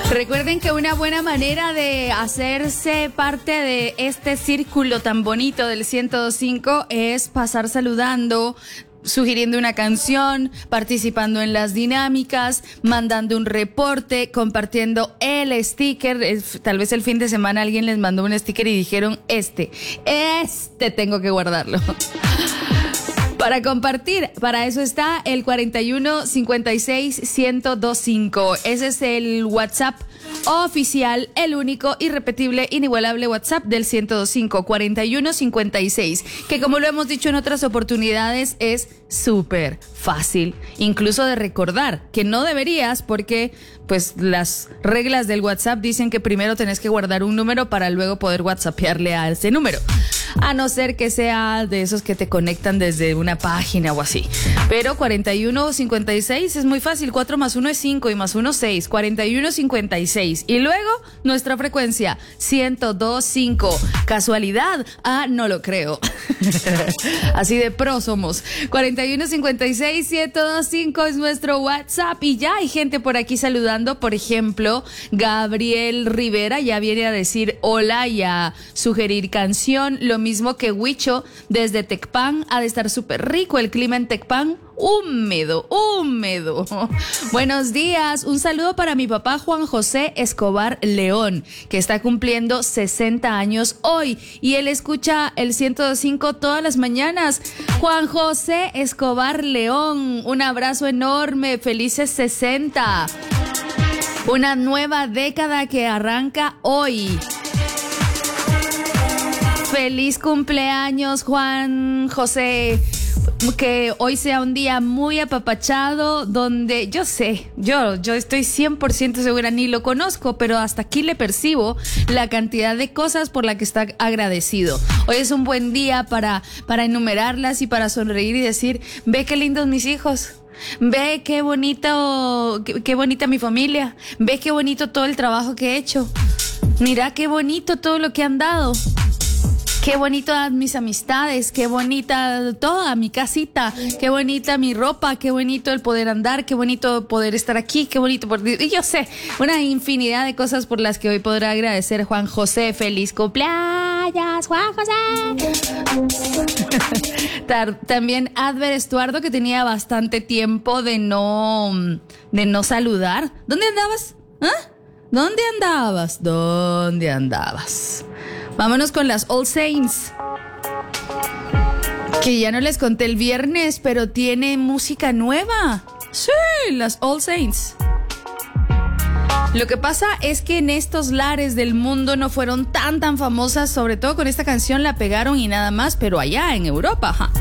Recuerden que una buena manera de hacerse parte de este círculo tan bonito del 102.5 es pasar saludando, sugiriendo una canción, participando en las dinámicas, mandando un reporte, compartiendo el sticker. Tal vez el fin de semana alguien les mandó un sticker y dijeron, este tengo que guardarlo. Para compartir, para eso está el 41 56 1025. Ese es el WhatsApp oficial, el único, irrepetible, inigualable WhatsApp del 102.5, 41 56, que como lo hemos dicho en otras oportunidades es súper fácil, incluso de recordar, que no deberías porque pues las reglas del WhatsApp dicen que primero tenés que guardar un número para luego poder whatsappearle a ese número. A no ser que sea de esos que te conectan desde una página o así. Pero 4156 es muy fácil. 4 más 1 es 5 y más 1 es 6. 4156. Y luego nuestra frecuencia 102.5. ¿Casualidad? Ah, no lo creo. Así de pro somos. 4156 1025 es nuestro WhatsApp. Y ya hay gente por aquí saludando. Por ejemplo, Gabriel Rivera ya viene a decir hola y a sugerir canción. Lo mismo que Huicho desde Tecpan. Ha de estar súper rico el clima en Tecpan. Húmedo. Buenos días. Un saludo para mi papá Juan José Escobar León, que está cumpliendo 60 años hoy. Y él escucha el 102.5 todas las mañanas. Juan José Escobar León, un abrazo enorme. Felices 60. Una nueva década que arranca hoy. Feliz cumpleaños, Juan José. Que hoy sea un día muy apapachado, donde yo estoy 100% segura, ni lo conozco, pero hasta aquí le percibo la cantidad de cosas por las que está agradecido. Hoy es un buen día para enumerarlas y para sonreír y decir, ve qué lindos mis hijos. Ve qué bonito, qué bonita mi familia. Ve qué bonito todo el trabajo que he hecho. Mira qué bonito todo lo que han dado. Qué bonito mis amistades, qué bonita toda mi casita, qué bonita mi ropa, qué bonito el poder andar, qué bonito poder estar aquí, qué bonito y yo sé, una infinidad de cosas por las que hoy podrá agradecer Juan José. Feliz cumpleaños, Juan José. También Adver Estuardo, que tenía bastante tiempo de no saludar. ¿Dónde andabas? ¿Ah? ¿Dónde andabas? Vámonos con las All Saints, que ya no les conté el viernes, pero tiene música nueva. Sí, las All Saints. Lo que pasa es que en estos lares del mundo no fueron tan famosas, sobre todo con esta canción la pegaron y nada más, pero allá en Europa,